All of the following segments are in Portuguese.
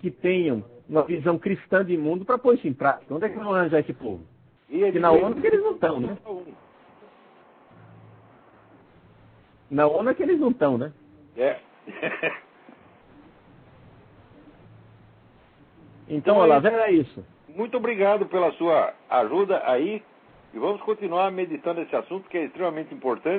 que tenham uma visão cristã de mundo para pôr isso em prática. Onde é que vão arranjar esse povo? Porque na ONU que eles não estão, né? Na ONU é que eles não estão, né? É. Então, Olavo, era isso. Muito obrigado pela sua ajuda aí. E vamos continuar meditando esse assunto, que é extremamente importante.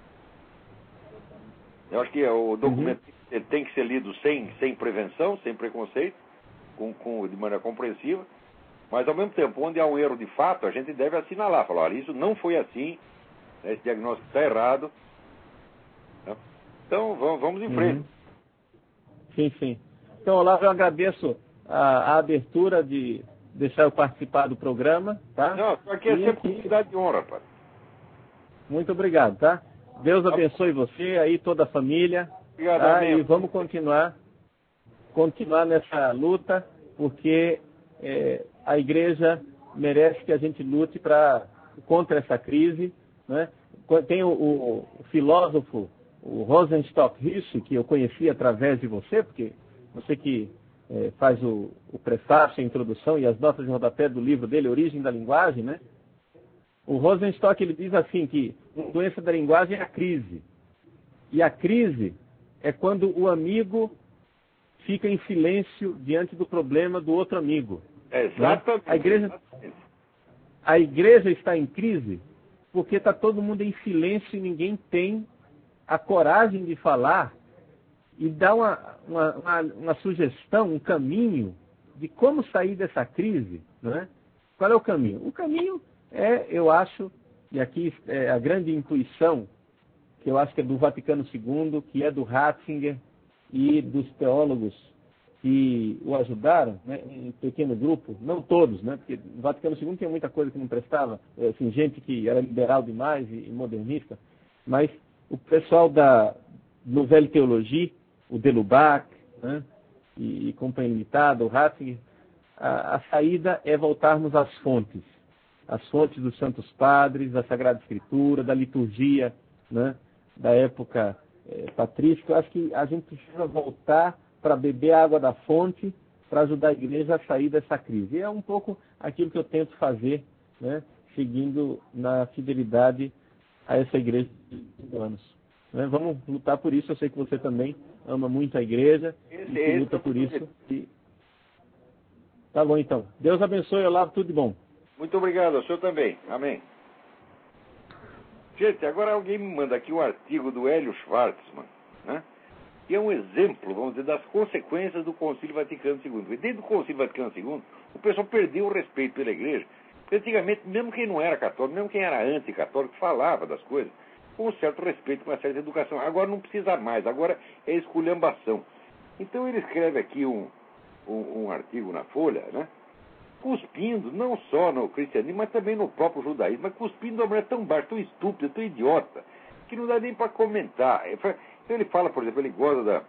Eu acho que o documento ele tem que ser lido sem prevenção, sem preconceito, de maneira compreensiva. Mas, ao mesmo tempo, onde há um erro de fato, a gente deve assinalar. Falar, olha, isso não foi assim, né, esse diagnóstico está errado. Então, vamos em frente. Sim, sim. Então, Olavo, eu agradeço a abertura de deixar eu participar do programa, tá? Não, isso aqui é sempre oportunidade de honra, pai. Muito obrigado, tá? Deus abençoe você, aí toda a família. Obrigado, tá? amém. E vamos continuar nessa luta, porque a igreja merece que a gente lute contra essa crise, né? Tem o filósofo, o Rosenstock Huss, que eu conheci através de você, porque você que faz o prefácio, a introdução e as notas de rodapé do livro dele, Origem da Linguagem, né? O Rosenstock, ele diz assim que a doença da linguagem é a crise. E a crise é quando o amigo fica em silêncio diante do problema do outro amigo. Exatamente. Né? A igreja está em crise porque está todo mundo em silêncio e ninguém tem a coragem de falar e dar uma sugestão, um caminho de como sair dessa crise. Né? Qual é o caminho? O caminho eu acho, e aqui é a grande intuição, que eu acho que é do Vaticano II, que é do Ratzinger e dos teólogos que o ajudaram, né, um pequeno grupo, não todos, né, porque no Vaticano II tinha muita coisa que não prestava, assim, gente que era liberal demais e modernista, mas o pessoal da Nouvelle Théologie, o Delubac, né, e Companhia Limitada, o Ratzinger, a saída é voltarmos às fontes dos Santos Padres, da Sagrada Escritura, da liturgia, né, da época patrística. Eu acho que a gente precisa voltar para beber a água da fonte para ajudar a igreja a sair dessa crise. E é um pouco aquilo que eu tento fazer, né, seguindo na fidelidade a essa igreja de 5 anos. Né? Vamos lutar por isso. Eu sei que você também ama muito a igreja e luta por isso. Tá bom, então. Deus abençoe, Olavo, tudo de bom. Muito obrigado, ao senhor também. Amém. Gente, agora alguém me manda aqui um artigo do Hélio Schwartzman, né? Que é um exemplo, vamos dizer, das consequências do Concílio Vaticano II. E dentro do Concílio Vaticano II, o pessoal perdeu o respeito pela igreja. Porque antigamente, mesmo quem não era católico, mesmo quem era anticatólico, falava das coisas com um certo respeito, com uma certa educação. Agora não precisa mais, agora é esculhambação. Então ele escreve aqui um artigo na Folha, né? Cuspindo não só no cristianismo, mas também no próprio judaísmo, mas cuspindo de uma maneira tão baixa, tão estúpida, tão idiota, que não dá nem para comentar. Então ele fala, por exemplo, ele gosta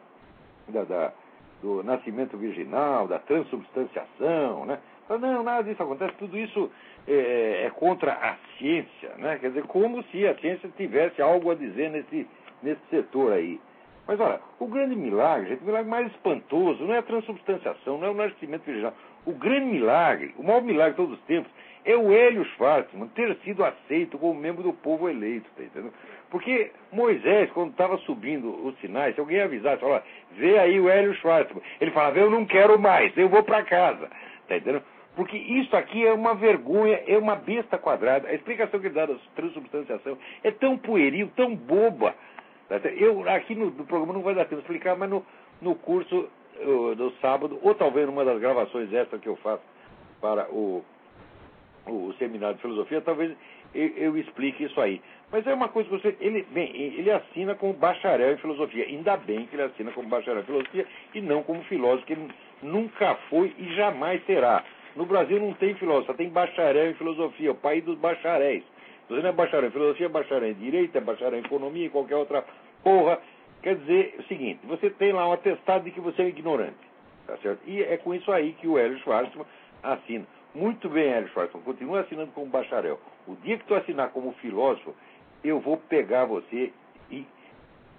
do nascimento virginal, da transubstanciação, né? Fala, não, nada disso acontece, tudo isso é contra a ciência, né? Quer dizer, como se a ciência tivesse algo a dizer nesse setor aí. Mas olha, o grande milagre, gente, o milagre mais espantoso não é a transubstanciação, não é o nascimento virginal. O grande milagre, o maior milagre de todos os tempos, é o Hélio Schwartzman ter sido aceito como membro do povo eleito, tá entendendo? Porque Moisés, quando estava subindo os sinais, se alguém avisasse, falava, vê aí o Hélio Schwartzman, ele falava, eu não quero mais, eu vou para casa, tá entendendo? Porque isso aqui é uma vergonha, é uma besta quadrada. A explicação que ele dá da transubstanciação é tão pueril, tão boba. Eu, aqui no programa não vai dar tempo de explicar, mas no curso do sábado, ou talvez numa das gravações extras que eu faço para o seminário de filosofia, talvez eu explique isso aí. Mas é uma coisa que você... Ele assina como bacharel em filosofia. Ainda bem que ele assina como bacharel em filosofia e não como filósofo, que ele nunca foi e jamais será. No Brasil não tem filósofo, só tem bacharel em filosofia, o país dos bacharéis. Você não é bacharel em filosofia, é bacharel em direito, é bacharel em economia e qualquer outra porra. Quer dizer o seguinte, você tem lá um atestado de que você é ignorante, tá certo? E é com isso aí que o Hélio Schwartzman assina. Muito bem, Hélio Schwartzman, continua assinando como bacharel. O dia que tu assinar como filósofo, eu vou pegar você e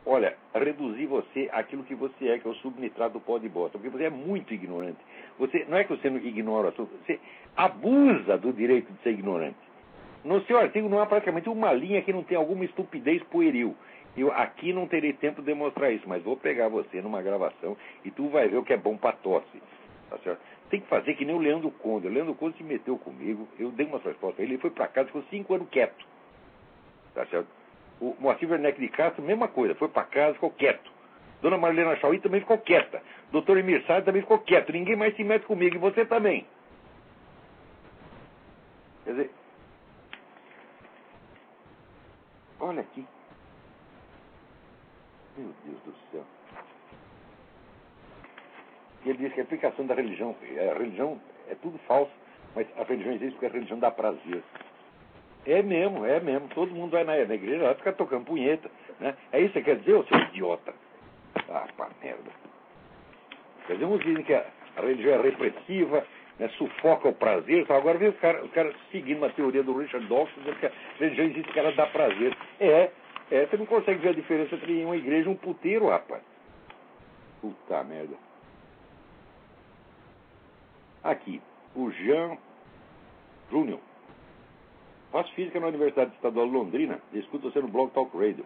olha, reduzir você àquilo que você é, que é o subnitrato do pó de bosta, porque você é muito ignorante. Você, não é que você não ignora o assunto, você abusa do direito de ser ignorante. No seu artigo não há praticamente uma linha que não tenha alguma estupidez pueril. Eu aqui não terei tempo de demonstrar isso, mas vou pegar você numa gravação e tu vai ver o que é bom para tosse. Tá certo? Tem que fazer que nem o Leandro Conde. O Leandro Conde se meteu comigo, eu dei uma resposta a ele, ele foi para casa, ficou 5 anos quieto. Tá certo? O Moacir Werneck de Castro, mesma coisa, foi para casa, ficou quieto. Dona Marlena Chauí também ficou quieta. Doutor Emir Sade também ficou quieto. Ninguém mais se mete comigo, e você também. Quer dizer, olha aqui. Meu Deus do céu. E ele diz que a aplicação da religião, a religião é tudo falso, mas a religião existe porque a religião dá prazer. É mesmo. Todo mundo vai na igreja, vai ficar tocando punheta. Né? É isso que você quer dizer, ô seu idiota? Ah, pá, merda. Quer dizer, uns dizem que a religião é repressiva, né, sufoca o prazer. Então agora vem os caras seguindo uma teoria do Richard Dawkins, dizendo que a religião existe porque ela dá prazer. Você não consegue ver a diferença entre uma igreja e um puteiro, rapaz. Puta merda. Aqui, o Jean Júnior. Faço física na Universidade Estadual de Londrina e escuto você no Blog Talk Radio.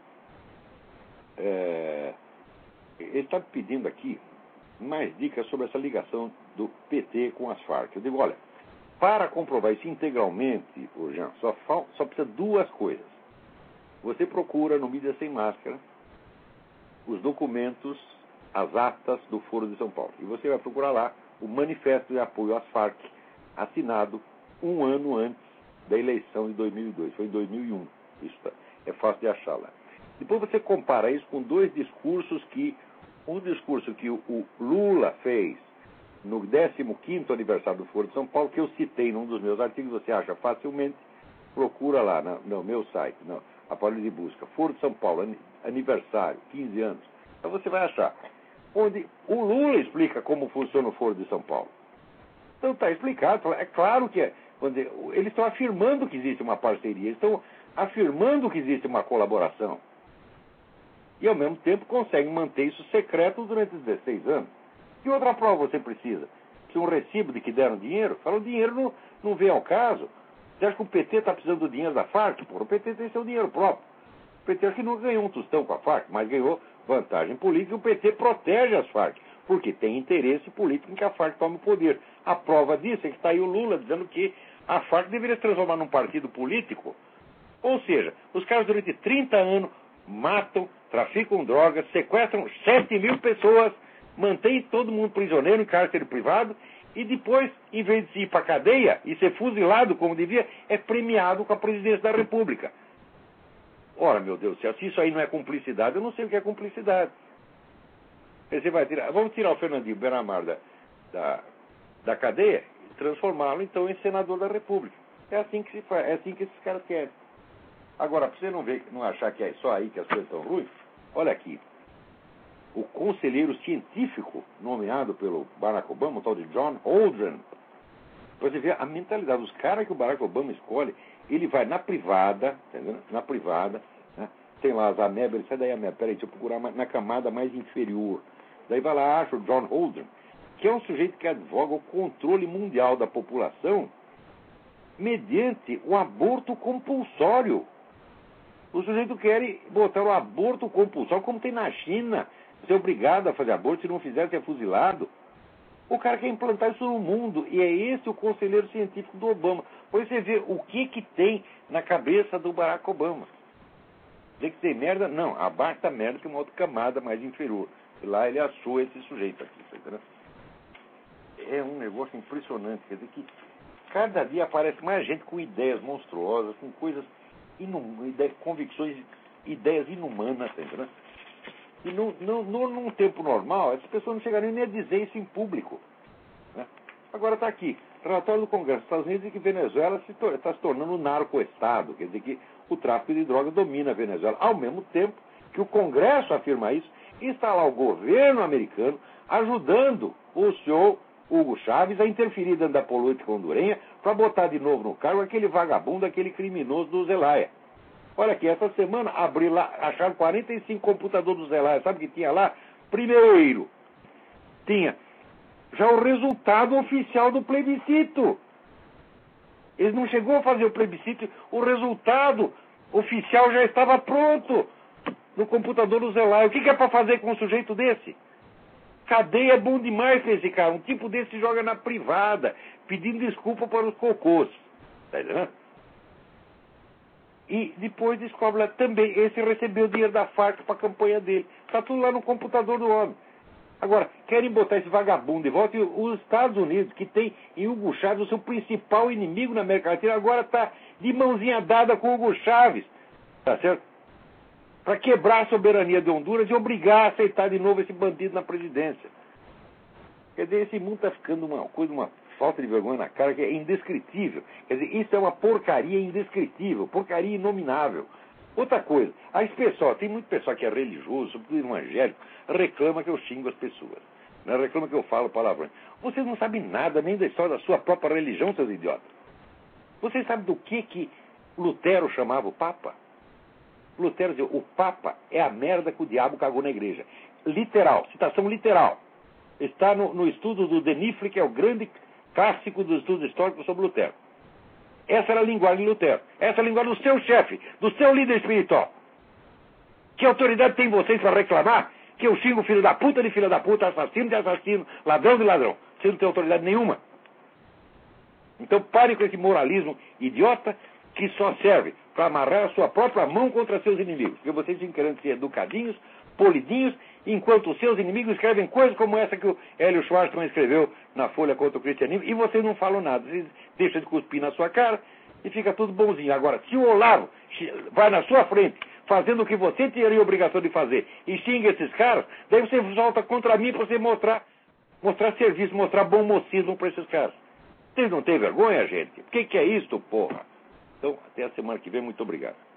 Ele está pedindo aqui mais dicas sobre essa ligação do PT com as Farc. Eu digo, olha, para comprovar isso integralmente, Jean, só precisa duas coisas. Você procura no Mídia Sem Máscara os documentos, as atas do Foro de São Paulo. E você vai procurar lá o manifesto de apoio às Farc, assinado um ano antes da eleição de 2002. Foi em 2001. Isso é fácil de achar lá. Depois você compara isso com dois discursos um discurso que o Lula fez no 15º aniversário do Foro de São Paulo, que eu citei num dos meus artigos, você acha facilmente, procura lá no meu site, aparelho de busca, Foro de São Paulo, aniversário, 15 anos. Então você vai achar. Onde o Lula explica como funciona o Foro de São Paulo. Então está explicado. É claro que eles estão afirmando que existe uma parceria, eles estão afirmando que existe uma colaboração. E, ao mesmo tempo, conseguem manter isso secreto durante 16 anos. Que outra prova você precisa? Se um recibo de que deram dinheiro? Fala, o dinheiro não vem ao caso. Você acha que o PT está precisando do dinheiro da Farc? Pô, o PT tem seu dinheiro próprio. O PT acho que não ganhou um tostão com a Farc, mas ganhou vantagem política e o PT protege as Farc, porque tem interesse político em que a Farc tome o poder. A prova disso é que está aí o Lula dizendo que a Farc deveria se transformar num partido político. Ou seja, os caras durante 30 anos matam, traficam drogas, sequestram 7 mil pessoas, mantêm todo mundo prisioneiro em cárcere privado e depois, em vez de ir para a cadeia e ser fuzilado como devia, é premiado com a presidência da República. Ora, meu Deus do céu, se isso aí não é cumplicidade, eu não sei o que é cumplicidade. Você vai tirar, vamos tirar o Fernandinho Beiramar da cadeia e transformá-lo, então, em senador da República. É assim que se faz, é assim que esses caras querem. Agora, para você não achar que é só aí que as coisas estão ruins, olha aqui. O conselheiro científico nomeado pelo Barack Obama, o tal de John Holdren, você vê a mentalidade dos caras que o Barack Obama escolhe, ele vai na privada, entendeu? Na privada, né? Tem lá as amebas, ele sai daí ameba, peraí, deixa eu procurar na camada mais inferior. Daí vai lá, acha o John Holdren, que é um sujeito que advoga o controle mundial da população mediante o aborto compulsório. O sujeito quer botar o aborto compulsório, como tem na China. Você é obrigado a fazer aborto, se não fizer, você é fuzilado. O cara quer implantar isso no mundo, e é esse o conselheiro científico do Obama. Pois você vê o que tem na cabeça do Barack Obama. Dizer que tem merda? Não, abaixo da merda tem uma outra camada mais inferior. E lá ele achou esse sujeito aqui. Tá, é um negócio impressionante. Quer dizer que cada dia aparece mais gente com ideias monstruosas, com coisas, convicções, ideias inumanas, entendeu? E num tempo normal, essas pessoas não chegariam nem a dizer isso em público. Né? Agora está aqui, relatório do Congresso dos Estados Unidos diz que Venezuela está se tornando um narco-estado, quer dizer que o tráfico de drogas domina a Venezuela, ao mesmo tempo que o Congresso afirma isso, e está lá o governo americano ajudando o senhor Hugo Chávez a interferir dentro da política hondurenha para botar de novo no cargo aquele vagabundo, aquele criminoso do Zelaya. Olha aqui, essa semana abri lá, acharam 45 computadores do Zelaya. Sabe o que tinha lá? Primeiro, tinha já o resultado oficial do plebiscito. Eles não chegou a fazer o plebiscito, o resultado oficial já estava pronto no computador do Zelaya. O que é para fazer com um sujeito desse? Cadeia é bom demais para esse cara. Um tipo desse se joga na privada, pedindo desculpa para os cocôs. Tá entendendo? E depois descobre lá também, esse recebeu dinheiro da Farc para a campanha dele. Está tudo lá no computador do homem. Agora, querem botar esse vagabundo de volta, e os Estados Unidos, que tem em Hugo Chávez o seu principal inimigo na América Latina, agora está de mãozinha dada com Hugo Chávez, tá certo? Para quebrar a soberania de Honduras e obrigar a aceitar de novo esse bandido na presidência. Quer dizer, esse mundo está ficando uma coisa, uma falta de vergonha na cara que é indescritível. Quer dizer, isso é uma porcaria indescritível, porcaria inominável. Outra coisa, esse pessoal, tem muito pessoal que é religioso, sobretudo evangélico, reclama que eu xingo as pessoas, né? Reclama que eu falo palavrões. Vocês não sabem nada nem da história da sua própria religião, seus idiotas. Vocês sabem do que Lutero chamava o Papa? Lutero dizia, o Papa é a merda que o diabo cagou na igreja. Literal, citação literal. Está no estudo do Denifle, que é o grande clássico dos estudos históricos sobre Lutero. Essa era a linguagem de Lutero. Essa é a linguagem do seu chefe, do seu líder espiritual. Que autoridade tem vocês para reclamar que eu xingo filho da puta de filho da puta, assassino de assassino, ladrão de ladrão? Vocês não têm autoridade nenhuma. Então parem com esse moralismo idiota que só serve para amarrar a sua própria mão contra seus inimigos. Porque vocês ficam querendo ser educadinhos, polidinhos, enquanto os seus inimigos escrevem coisas como essa que o Hélio Schwartzman escreveu na Folha contra o cristianismo, e vocês não falam nada. Vocês deixam de cuspir na sua cara e fica tudo bonzinho. Agora, se o Olavo vai na sua frente, fazendo o que você teria obrigação de fazer, e xinga esses caras, daí você volta contra mim para você mostrar serviço, mostrar bom mocismo para esses caras. Vocês não têm vergonha, gente? O que é isso, porra? Então, até a semana que vem. Muito obrigado.